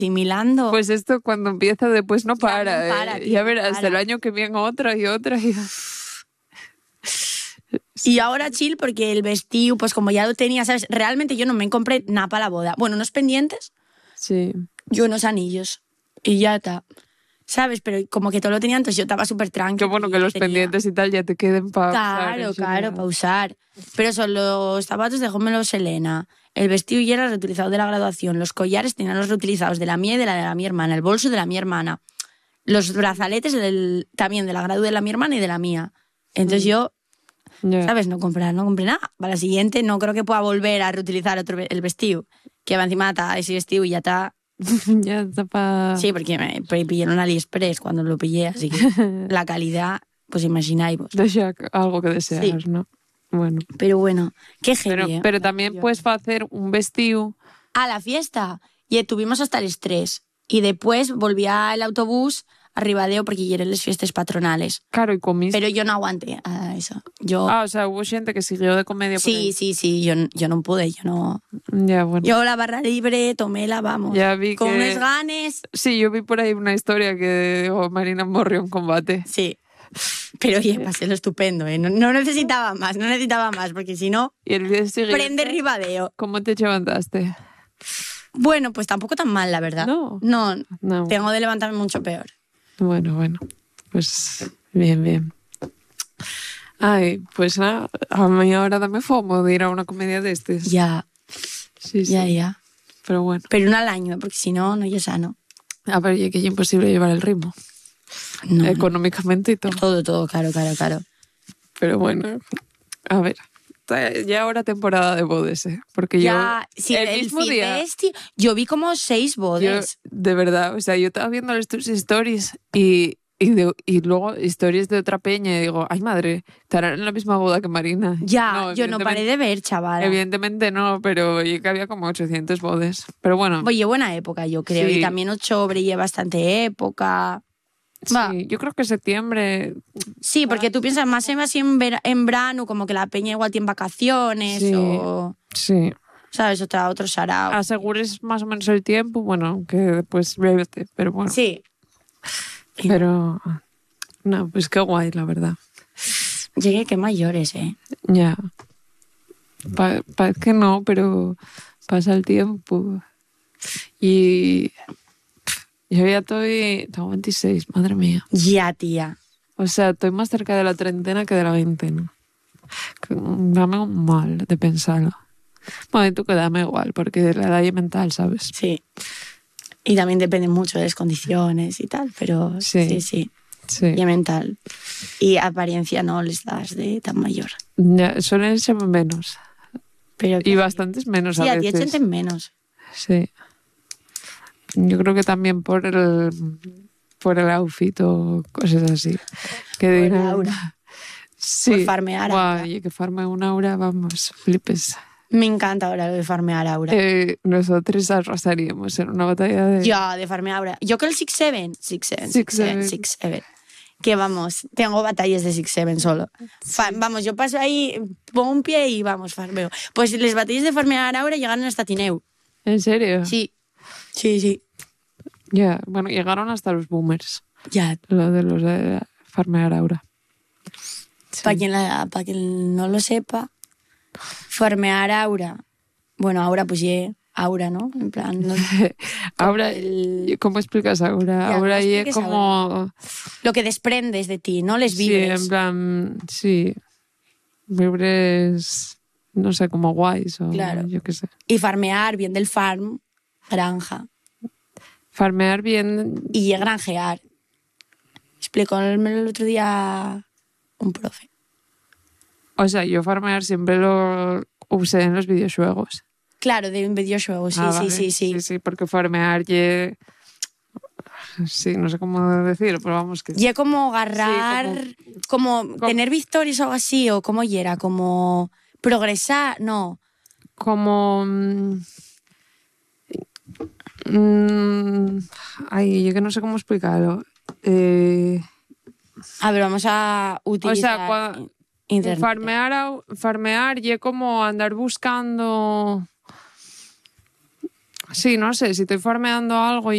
asimilando. Pues esto cuando empieza después no para. no para, tío, ya no verás, para. el año que viene otra y otra. Y ahora chill porque el vestido, pues como ya lo tenía, ¿sabes? Realmente yo no me compré nada para la boda. Bueno, unos pendientes Sí. y unos anillos. Y ya está. ¿Sabes? Pero como que todo lo tenía, entonces yo estaba súper tranquila. Qué bueno que los pendientes y tal ya te queden para Claro, para usar. Pero son los zapatos de Jómelo Selena, el vestido ya era reutilizado de la graduación, los collares tenían los reutilizados de la mía y de la mi hermana, el bolso de la mi hermana, los brazaletes también de la gradu de la mi hermana y de la mía. Entonces yo, ¿sabes? No compré nada. Para la siguiente no creo que pueda volver a reutilizar el vestido. Que va encima está ese vestido y ya está. Ya está para... Sí, porque me pillé en AliExpress cuando lo pillé, así que la calidad, pues imagináis vos. Deja algo que desear, Sí. ¿no? Bueno. Pero bueno, qué heavy, pero también puedes hacer un vestido... A la fiesta. Y estuvimos hasta el 3. Y después volví al autobús a Ribadeo porque ya eran las fiestas patronales. Claro, y comiste. Pero yo no aguanté a eso. O sea, hubo gente que siguió de comedia por ahí. Sí, yo no pude, yo no... Ya, bueno. Yo la barra libre, tomé vamos. Ya vi con que... unos ganes. Sí, yo vi por ahí una historia que Marina morrió en combate. Sí. Pero oye, pasé lo estupendo, ¿eh? No necesitaba más, porque si no... Y el día siguiente... Prende Ribadeo. ¿Cómo te levantaste? Bueno, pues tampoco tan mal, la verdad. No. Tengo de levantarme mucho peor. Bueno. Pues bien. Ay, pues nada, a mí ahora dame fomo de ir a una comedia de estos. Ya. Sí. Ya. Pero bueno. Pero una al año, porque si no, no es sano. A ver, y que es imposible llevar el ritmo. No, económicamente y todo. Todo, claro. Pero bueno, a ver. Ya ahora temporada de bodas, ¿eh? Porque ya, yo... Sí, el mismo día... yo vi como 6 bodas. De verdad, o sea, yo estaba viendo tus stories y luego stories de otra peña y digo, ay madre, estarán en la misma boda que Marina. Ya, yo no paré de ver, chaval. Evidentemente no, pero oye, que había como 800 bodas. Pero bueno. Oye, buena época, yo creo. Sí. Y también octubre lleva bastante época. Sí, yo creo que septiembre... Sí, porque tú piensas más así en verano, como que la peña igual tiene vacaciones Sí. ¿Sabes? Otro sarao. Asegures más o menos el tiempo, bueno, que después bébete, pero bueno. Sí. Pero... No, pues qué guay, la verdad. Llegué que mayores, ¿eh? Ya. Parece que no, pero pasa el tiempo. Y... Yo ya tengo 26, madre mía. Ya, tía. O sea, estoy más cerca de la treintena que de la veintena. Dame un mal de pensarlo. Bueno, y tú que dame igual, porque la edad es mental, ¿sabes? Sí. Y también depende mucho de las condiciones y tal, pero sí. Y mental. Y apariencia no les das de tan mayor. Ya, suelen ser menos. Y bastantes menos a veces. Sí, a ti sienten menos. Sí. Yo creo que también por el outfit o cosas así. Que por dirán, el aura. Sí. Por farmear aura. Y que farme un aura, vamos, flipes. Me encanta ahora lo de farmear aura. Nosotros arrasaríamos en una batalla de... Ya, de farmear aura. Yo creo el 6-7. Que vamos, tengo batallas de 6-7 solo. Vamos, yo paso ahí, pongo un pie y vamos, farmeo. Pues las batallas de farmear aura llegaron hasta Tineu. ¿En serio? Sí. Ya, bueno, llegaron hasta los boomers. Ya. Lo de los de farmear aura. Sí. Para quien no lo sepa, farmear aura. Bueno, aura pues aura, ¿no? En plan... No, aura, ¿cómo explicas aura? Ya, aura es como... Aura? Lo que desprendes de ti, ¿no? Les vibres. Sí, en plan... Sí. Vibres... No sé, como guays o claro. Yo qué sé. Y farmear, bien del farm, granja. Farmear bien... Y granjear. Explicó el otro día un profe. O sea, yo farmear siempre lo usé en los videojuegos. Claro, de videojuegos, sí, vale. Sí, porque farmear sí, no sé cómo decirlo, pero vamos que... Y como agarrar, como tener victorias o algo así, o como era, como progresar, no. Como... ay, yo que no sé cómo explicarlo. A ver, vamos a utilizar internet. Farmear y como andar buscando... Sí, no sé, si estoy farmeando algo